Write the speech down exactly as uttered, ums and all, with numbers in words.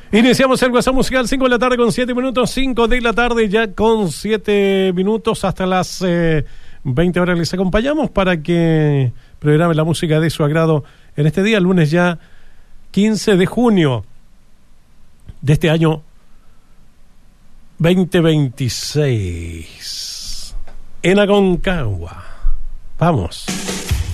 Iniciamos el WhatsApp musical, cinco de la tarde con siete minutos, cinco de la tarde ya con siete minutos, hasta las eh, veinte horas les acompañamos para que programe la música de su agrado en este día, lunes ya quince de junio de este año veinte veintiséis, en Aconcagua. Vamos.